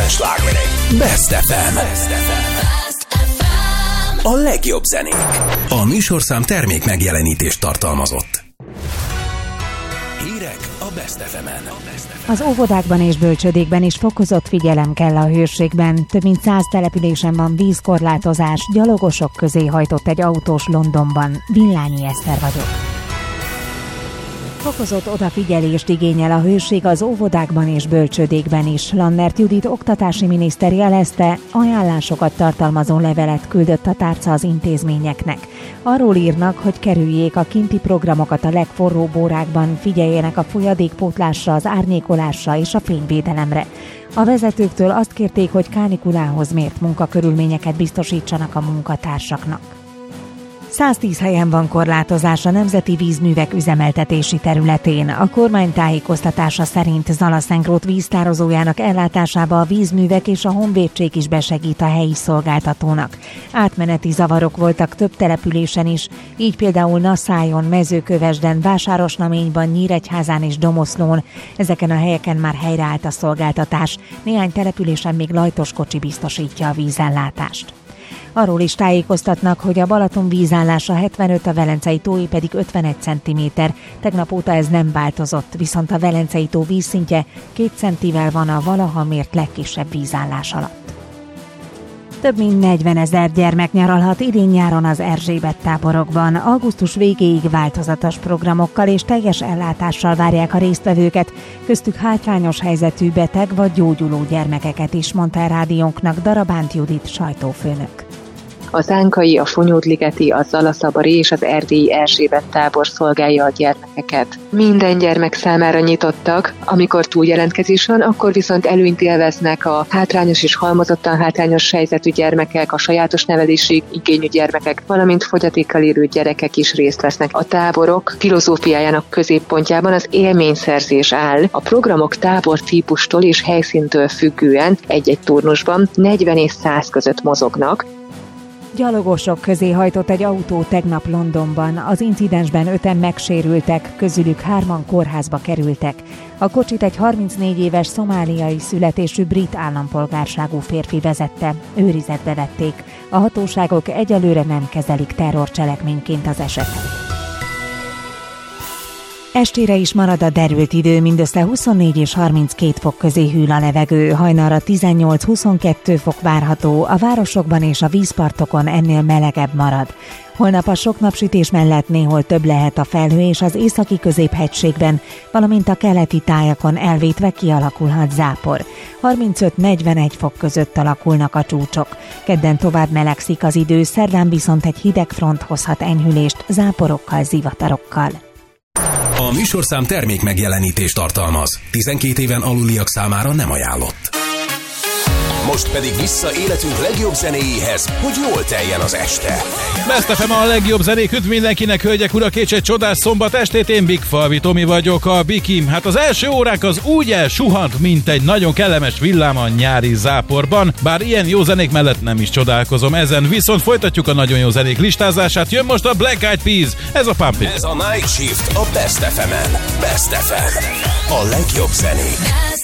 90-es slágerek. Best FM. A legjobb zenék. A műsorszám termék megjelenítést tartalmazott. Hírek a Best FM-en. Az óvodákban és bölcsődékben is fokozott figyelem kell a hőségben. Több mint 100 településen van vízkorlátozás, gyalogosok közé hajtott egy autós Londonban. Villányi Eszter vagyok. Fokozott odafigyelést igényel a hőség az óvodákban és bölcsődékben is. Lannert Judit oktatási miniszter jelezte, ajánlásokat tartalmazó levelet küldött a tárca az intézményeknek. Arról írnak, hogy kerüljék a kinti programokat a legforróbb órákban, figyeljenek a folyadékpótlásra, az árnyékolásra és a fényvédelemre. A vezetőktől azt kérték, hogy kánikulához mért munkakörülményeket biztosítsanak a munkatársaknak. 110 helyen van korlátozás a nemzeti vízművek üzemeltetési területén. A kormány tájékoztatása szerint Zalaszenkrót víztározójának ellátásába a vízművek és a honvédség is besegít a helyi szolgáltatónak. Átmeneti zavarok voltak több településen is, így például Naszájon, Mezőkövesden, Vásárosnaményban, Nyíregyházán és Domoszlón. Ezeken a helyeken már helyreállt a szolgáltatás. Néhány településen még lajtos kocsi biztosítja a vízellátást. Arról is tájékoztatnak, hogy a Balaton vízállása 75, a Velencei tóé pedig 51 cm. Tegnap óta ez nem változott, viszont a Velencei tó vízszintje 2 centivel van a valaha mért legkisebb vízállás alatt. Több mint 40 000 gyermek nyaralhat idén-nyáron az Erzsébet táborokban. Augusztus végéig változatos programokkal és teljes ellátással várják a résztvevőket, köztük hátrányos helyzetű beteg vagy gyógyuló gyermekeket is, mondta a rádiónknak Darabánt Judit sajtófőnök. A Zánkai, a Fonyódligeti, a Zalaszabari és az erdélyi Erzsébet tábor szolgálja a gyermekeket. Minden gyermek számára nyitottak, amikor túljelentkezés van, akkor viszont előnyt élveznek a hátrányos és halmozottan hátrányos helyzetű gyermekek, a sajátos nevelési igényű gyermekek, valamint fogyatékkal élő gyerekek is részt vesznek. A táborok filozófiájának középpontjában az élményszerzés áll. A programok tábor típustól és helyszíntől függően egy-egy turnusban 40 és 100 között mozognak. Gyalogosok közé hajtott egy autó tegnap Londonban. Az incidensben 5-en megsérültek, közülük 3-an kórházba kerültek. A kocsit egy 34 éves szomáliai születésű brit állampolgárságú férfi vezette. Őrizetbe vették. A hatóságok egyelőre nem kezelik terrorcselekményként az esetet. Estére is marad a derült idő, mindössze 24 és 32 fok közé hűl a levegő, hajnalra 18-22 fok várható, a városokban és a vízpartokon ennél melegebb marad. Holnap a sok napsütés mellett néhol több lehet a felhő és az északi középhegységben, valamint a keleti tájakon elvétve kialakulhat zápor. 35-41 fok között alakulnak a csúcsok. Kedden tovább melegszik az idő, szerdán viszont egy hideg front hozhat enyhülést zátporokkal, zivatarokkal. A műsorszám termék megjelenítést tartalmaz. 12 éven aluliak számára nem ajánlott. Most pedig vissza életünk legjobb zenéjéhez, hogy jól teljen az este. Best FM a legjobb zenék, üdv mindenkinek, hölgyek, urak, és egy csodás szombat estét, én Bigfalvi Tomi vagyok, a Biki. Hát az első órák az úgy elsuhant, mint egy nagyon kellemes villám a nyári záporban, bár ilyen jó zenék mellett nem is csodálkozom ezen, viszont folytatjuk a nagyon jó zenék listázását, jön most a Black Eyed Peas, ez a Pumping. Ez a Night Shift a Best FM-en. Best FM. A legjobb zenék.